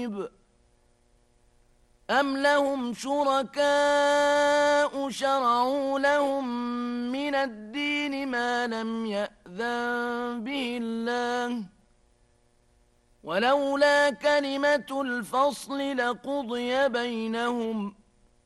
ريب أم لهم شركاء شرعوا لهم من الدين ما لم يأذن به الله ولولا كلمة الفصل لقضي بينهم